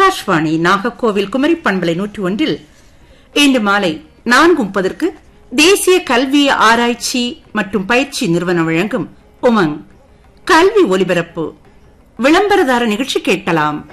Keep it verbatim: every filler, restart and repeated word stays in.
ஆகாஷ்வாணி நாகர்கோவில் குமரி பண்பலை நூற்றி ஒன்றில் இன்று மாலை நான்கு முப்பதற்கு தேசிய கல்வி ஆராய்ச்சி மற்றும் பயிற்சி நிறுவனம் வழங்கும் உமங் கல்வி ஒலிபரப்பு விளம்பரதார நிகழ்ச்சி கேட்கலாம்.